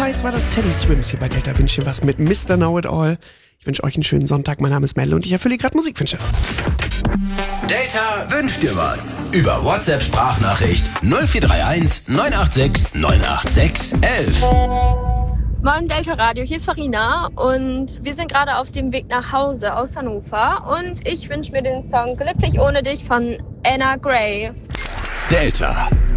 heiß war das Teddy Swims hier bei Delta Wünsche was mit Mr. Know-It-All. Ich wünsche euch einen schönen Sonntag. Mein Name ist Melle und ich erfülle gerade Musikwünsche. Delta wünscht dir was. Über WhatsApp-Sprachnachricht 0431 986 986 11. Moin Delta Radio, hier ist Farina und wir sind gerade auf dem Weg nach Hause aus Hannover und ich wünsche mir den Song Glücklich ohne dich von Anna Gray. Delta.